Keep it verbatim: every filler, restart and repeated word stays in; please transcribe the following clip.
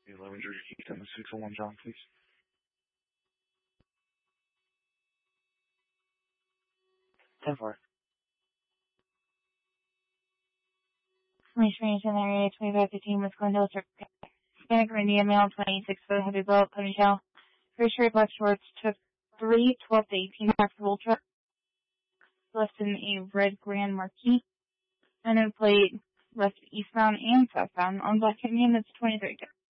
eleven Georgia Keaton, the six oh one John, please. ten four. Information area twenty-five fifteen West Glendale Circuit. Hispanic or Indian male, twenty-six foot, heavy belt, ponytail. First shirt, black shorts, took three twelve to eighteen packs of Ultra. Left in a red Grand Marquis. And then played left eastbound and southbound on Black Canyon. It's twenty-three.